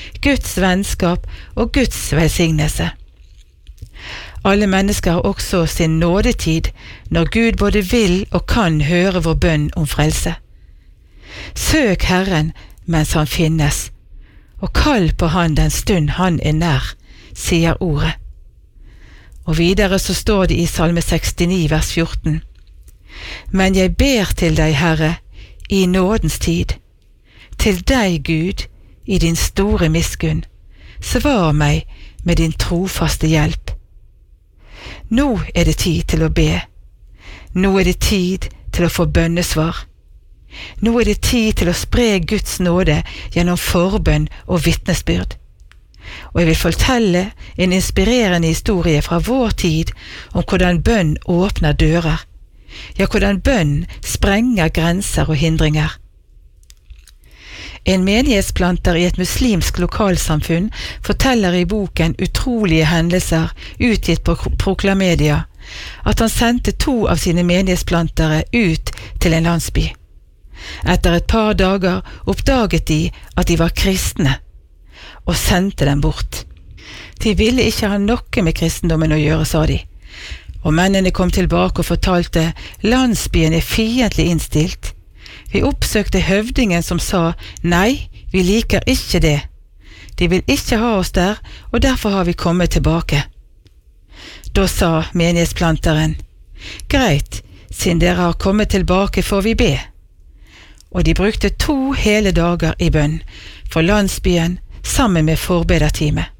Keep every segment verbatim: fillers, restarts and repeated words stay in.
Guds vennskap og Guds velsignelse. Alle mennesker har også sin nådetid når Gud både vil og kan høre vår bønn om frelse. Søk Herren mens han finnes, og kall på han den stund han er nær, sier ordet. Og videre så står det i Salme sekstini vers fjorten. Men jeg ber til deg, Herre, i nådens tid. Til deg, Gud, i din store miskunn. Svar meg med din trofaste hjelp. Nå er det tid til å be. Nå er det tid til å få bønnesvar. Nå er det tid til å spre Guds nåde gjennom forbønn og vitnesbyrd. Og jeg vil fortelle en inspirerende historie fra vår tid om hvordan bønn åpner dører. Ja, hvordan bønn sprenger grenser og hindringer. En menighetsplanter i et muslimsk lokalsamfunn forteller i boken Utrolige hendelser utgitt på Proklamedia at han sendte to av sine menighetsplantere ut til en landsby. Etter et par dager oppdaget de at de var kristne, og sendte dem bort. De ville ikke ha noe med kristendommen å gjøre, sa de. Og mennene kom tilbake og fortalte landsbyen er fiendtlig innstilt. Vi oppsøkte høvdingen som sa, nei, vi liker ikke det. De vil ikke ha oss der, og derfor har vi kommet tilbake. Da sa menighetsplanteren, greit, siden dere har kommet tilbake får vi be. Og de brukte to hele dager i bønn for landsbyen sammen med forbederteamet.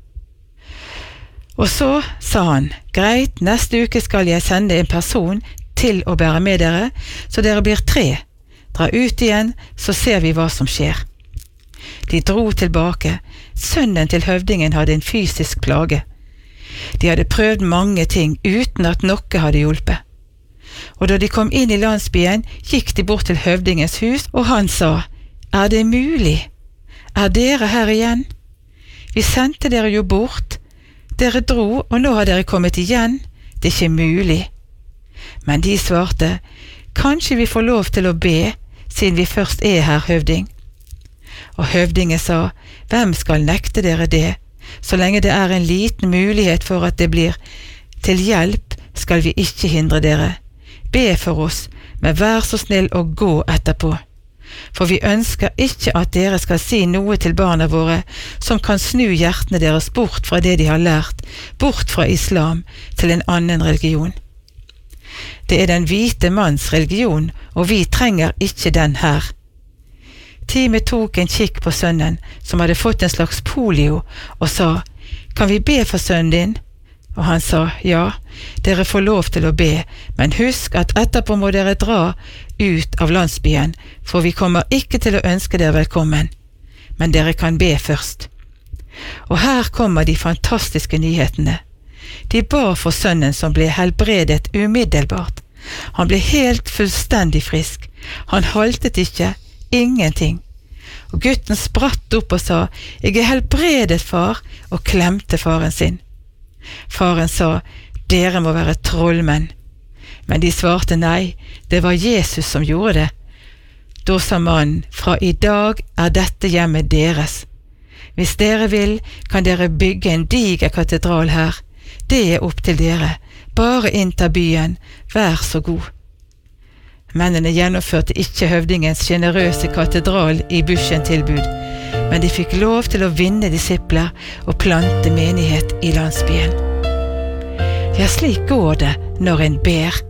Og så sa han, greit, neste uke skal jeg sende en person til å bære med dere, så dere blir tre. Dra ut igjen, så ser vi hva som skjer. De dro tilbake. Sønnen til høvdingen hadde en fysisk plage. De hadde prøvd mange ting uten at noe hadde hjulpet. Og da de kom inn i landsbyen, gikk de bort til høvdingens hus, og han sa, er det mulig? Er dere her igjen? Vi sendte dere jo bort. Dere dro, og nå har dere kommet igjen. Det er ikke mulig. Men de svarte, kanskje vi får lov til å be, siden vi først er her, høvding. Og høvdingen sa, hvem skal nekte dere det? Så lenge det er en liten mulighet for at det blir til hjelp, skal vi ikke hindre dere. Be for oss, men vær så snill å gå etterpå. For vi ønsker ikke at dere skal si noe til barna våre som kan snu hjertene deres bort fra det de har lært, bort fra islam til en annen religion. Det er den hvite manns religion, og vi trenger ikke den her. Teamet tok en kikk på sønnen, som hadde fått en slags polio, og sa, kan vi be for sønnen din? Og han sa, ja, dere får lov til å be, men husk at etterpå må dere dra ut av landsbyen, for vi kommer ikke til å ønske dere velkommen. Men dere kan be først. Og her kommer de fantastiske nyhetene. De ba for sønnen som ble helbredet umiddelbart. Han ble helt fullstendig frisk. Han haltet ikke, ingenting. Og gutten spratt opp og sa, jeg er helbredet, far, og klemte faren sin. Faren sa, dere må være trollmenn. Men de svarte nei, det var Jesus som gjorde det. Da sa mannen, fra i dag er dette hjemmet deres. Hvis dere vil, kan dere bygge en diger katedral her. Det er opp til dere. Bare innta byen, vær så god. Mennene gjennomførte ikke høvdingens generøse katedral i Bushen tilbud, men de fikk lov til å vinne disipler og plante menighet i landsbyen. Ja, slik går det når en ber.